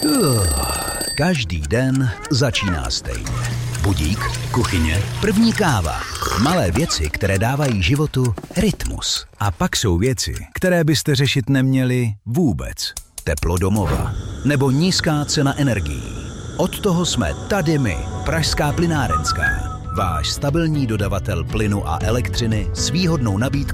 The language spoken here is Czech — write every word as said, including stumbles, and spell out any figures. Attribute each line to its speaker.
Speaker 1: Každý den začíná stejně. Budík, kuchyně, první káva. Malé věci, které dávají životu rytmus. A pak jsou věci, které byste řešit neměli vůbec. Teplo domova nebo nízká cena energií. Od toho jsme tady my, Pražská plynárenská. Váš stabilní dodavatel plynu a elektřiny s výhodnou nabídkou